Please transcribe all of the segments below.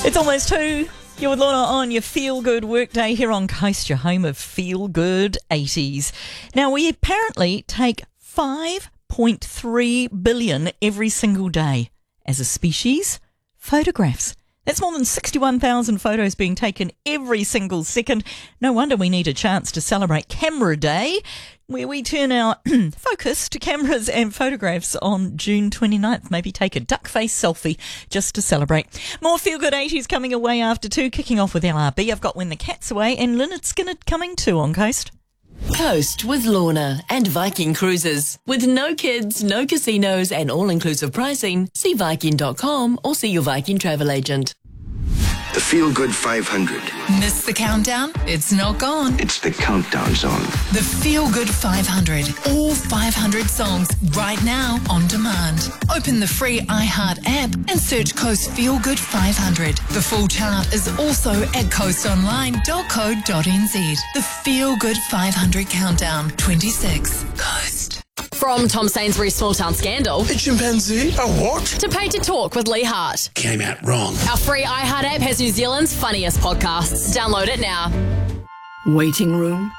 It's almost 2. You're with Lorna on your Feel Good Workday here on Coast, your home of Feel Good 80s. Now, we apparently take 5.3 billion every single day as a species photographs. That's more than 61,000 photos being taken every single second. No wonder we need a chance to celebrate Camera Day, where we turn our focus to cameras and photographs on June 29th. Maybe take a duck face selfie just to celebrate. More Feel Good 80s coming away after 2, kicking off with LRB. I've got When the Cat's Away and Lynyrd Skynyrd coming too on Coast. Coast with Lorna and Viking Cruises. With no kids, no casinos and all-inclusive pricing, see Viking.com or see your Viking travel agent. The Feel Good 500. Miss the countdown? It's not gone. It's the countdown song. The Feel Good 500. All 500 songs right now on demand. Open the free iHeart app and search Coast Feel Good 500. The full chart is also at coastonline.co.nz. The Feel Good 500 Countdown 26. Coast. From Tom Sainsbury's Small Town Scandal A chimpanzee? A what? to Paid to Talk with Lee Hart. Came out wrong. Our free iHeart app has New Zealand's funniest podcasts. Download it now. Waiting room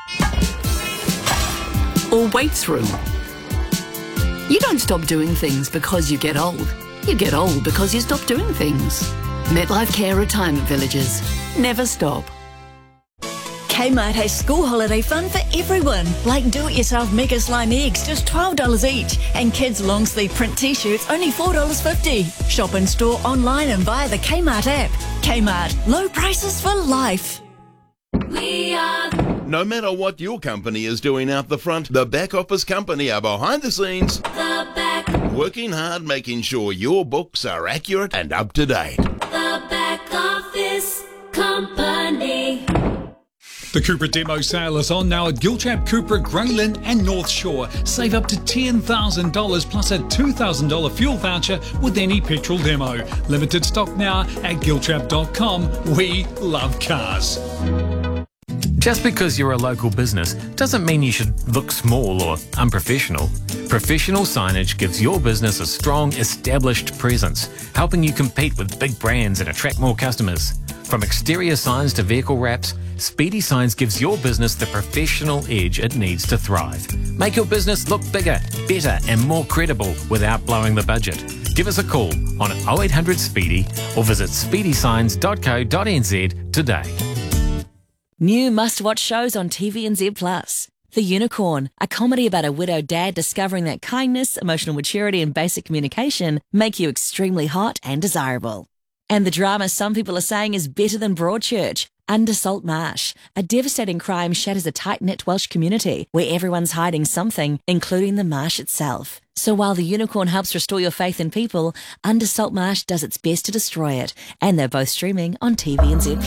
or waits room. You don't stop doing things because you get old. You get old because you stop doing things. MetLife Care Retirement Villages. Never stop. Kmart has school holiday fun for everyone, like do-it-yourself Mega Slime eggs, just $12 each, and kids' long-sleeve print t-shirts, only $4.50. Shop in store, online and via the Kmart app. Kmart, low prices for life. No matter what your company is doing out the front, the back office company are behind the scenes. The back. Working hard, making sure your books are accurate and up to date. The back office company. The Cupra demo sale is on now at Gilchap, Cupra, Graylin and North Shore. Save up to $10,000 plus a $2,000 fuel voucher with any petrol demo. Limited stock now at gilchap.com. We love cars. Just because you're a local business doesn't mean you should look small or unprofessional. Professional signage gives your business a strong, established presence, helping you compete with big brands and attract more customers. From exterior signs to vehicle wraps, Speedy Signs gives your business the professional edge it needs to thrive. Make your business look bigger, better and more credible without blowing the budget. Give us a call on 0800 Speedy or visit speedysigns.co.nz today. New must-watch shows on TVNZ+. The Unicorn, a comedy about a widowed dad discovering that kindness, emotional maturity and basic communication make you extremely hot and desirable. And the drama some people are saying is better than Broadchurch, Under Salt Marsh. A devastating crime shatters a tight-knit Welsh community where everyone's hiding something, including the marsh itself. So while The Unicorn helps restore your faith in people, Under Salt Marsh does its best to destroy it. And they're both streaming on TVNZ+.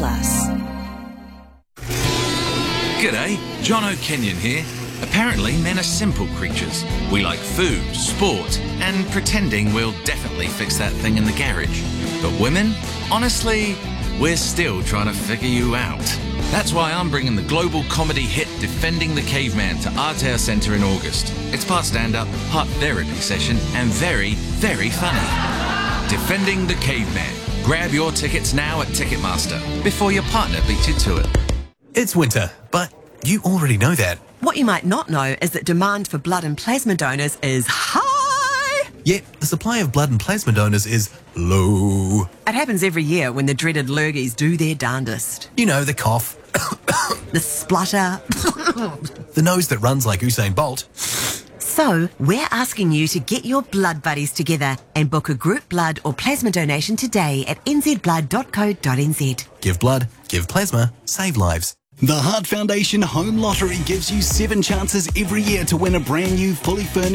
G'day, John O'Kenyon here. Apparently men are simple creatures. We like food, sport, and pretending we'll definitely fix that thing in the garage. But women, honestly, we're still trying to figure you out. That's why I'm bringing the global comedy hit Defending the Caveman to Aotearoa Centre in August. It's part stand-up, part therapy session, and very, very funny. Defending the Caveman. Grab your tickets now at Ticketmaster before your partner beats you to it. It's winter, but you already know that. What you might not know is that demand for blood and plasma donors is high. Yet the supply of blood and plasma donors is low. It happens every year when the dreaded lurgies do their darndest. You know, the cough. The splutter. The nose that runs like Usain Bolt. So, we're asking you to get your blood buddies together and book a group blood or plasma donation today at nzblood.co.nz. Give blood, give plasma, save lives. The Heart Foundation Home Lottery gives you 7 chances every year to win a brand new fully furnished